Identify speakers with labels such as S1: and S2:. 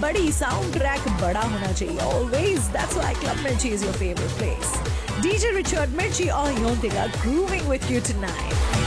S1: बड़ी sound track बड़ा होना चाहिए ऑलवेज. दैट्स व्हाई क्लब मिर्ची is your favourite place. DJ Richard Mirchi on Yontiga grooving with you tonight.